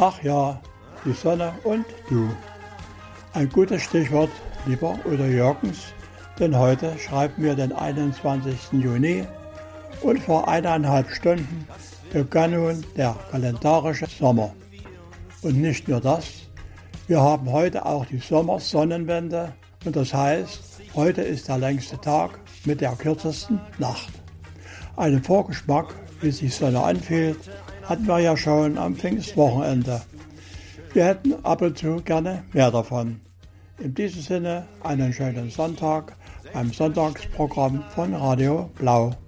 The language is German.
Ach ja, die Sonne und du. Ein gutes Stichwort, lieber Udo Jürgens, denn heute schreiben wir den 21. Juni und vor 1,5 Stunden begann nun der kalendarische Sommer. Und nicht nur das, wir haben heute auch die Sommersonnenwende und das heißt, heute ist der längste Tag mit der kürzesten Nacht. Einen Vorgeschmack, wie sich Sonne anfühlt, hatten wir ja schon am Pfingstwochenende. Wir hätten ab und zu gerne mehr davon. In diesem Sinne einen schönen Sonntag beim Sonntagsprogramm von Radio Blau.